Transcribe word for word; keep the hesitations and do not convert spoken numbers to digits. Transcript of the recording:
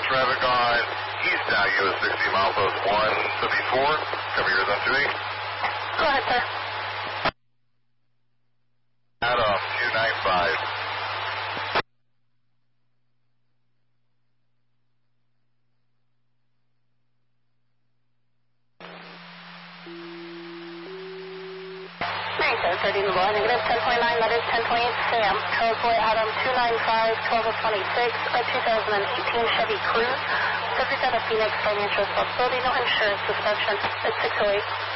traffic on eastbound U S sixty, milepost one seventy-four. Cover yours on two eight. Go ahead, sir. Adam two nine five. thirty in the boy, negative ten point nine, that is ten point eight, Sam. Charles Boy, Adam two nine five, twelve twenty-six, a two thousand eighteen Chevy Cruze, subject out of Phoenix, financial responsibility, no insurance suspension, at six oh eight.